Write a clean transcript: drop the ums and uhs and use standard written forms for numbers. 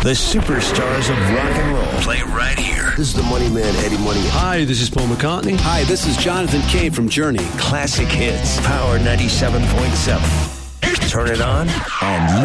The superstars of rock and roll play right here. This is the Money Man, Eddie Money. Hi, this is Paul McCartney. Hi, this is Jonathan Cave from Journey. Classic hits. Power 97.7. Turn it on and